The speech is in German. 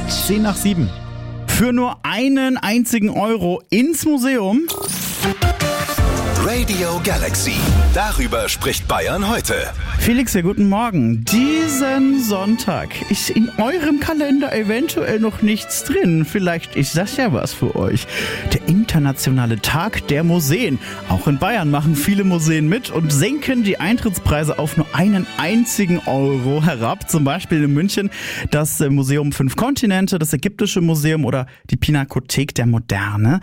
10 nach 7. Für nur einen einzigen Euro ins Museum. Radio Galaxy. Darüber spricht Bayern heute. Felix, ja, guten Morgen. Diesen Sonntag ist in eurem Kalender eventuell noch nichts drin. Vielleicht ist das ja was für euch. Der internationale Tag der Museen. Auch in Bayern machen viele Museen mit und senken die Eintrittspreise auf nur einen einzigen Euro herab. Zum Beispiel in München das Museum 5 Kontinente, das Ägyptische Museum oder die Pinakothek der Moderne.